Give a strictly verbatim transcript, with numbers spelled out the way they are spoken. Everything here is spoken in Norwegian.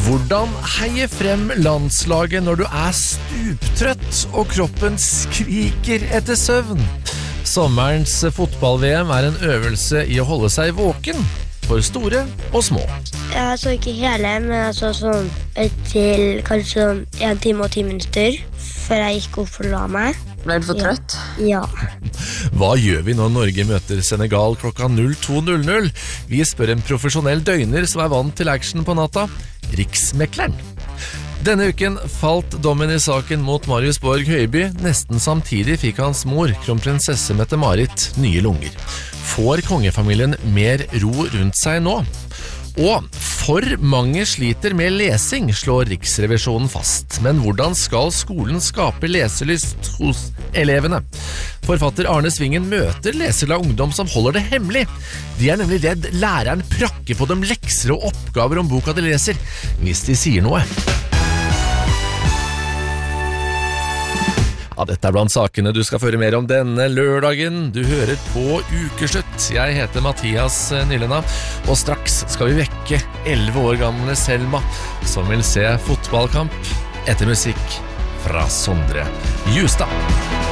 Hvordan heie frem landslaget når du er stuptrøtt og kroppen skriker etter søvn? Sommerens fotball-V M er en øvelse i å holde seg våken for store og små. Jeg så ikke hele, men jeg så sånn til kanskje sånn en time og ti minutter før jeg gikk opp for å la meg. Ble du for trøtt? Ja. Hva gjør vi når Norge møter Senegal klokka null to null null? Vi spør en profesjonell døgner som er vant til action på natta, Riksmekleren. Denne uken falt dommen i saken mot Marius Borg Høiby. Nesten samtidig fikk hans mor, kronprinsesse Mette-Marit, nye lunger. Får kongefamilien mer ro rundt seg nå? Og for mange sliter med lesing, slår Riksrevisjonen fast. Men hvordan skal skolen skape leselyst hos elevene? Forfatter Arne Svingen møter leserglad ungdom som holder det hemmelig. De er nemlig redd læreren prakker på dem lekser og oppgaver om boka de leser, hvis de sier noe. Ja, dette er blant sakene du skal føre mer om denne lørdagen. Du hører på Ukeslutt. Jeg heter Mathias Nylena, og straks skal vi vekke elleve år gamle Selma, som vil se fotballkamp etter musikk fra Sondre Justad.